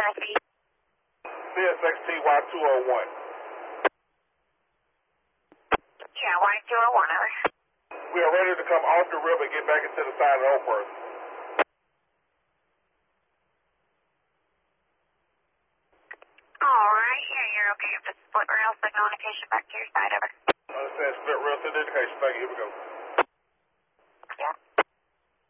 speed? CSXTY 201. Yeah, Y201, over. We are ready to come off the river and get back into the side of Oakworth. Alright, yeah, you're okay with the split rail signal indication back to your side, over. Understand, split rail to the indication. Thank you. Here we go.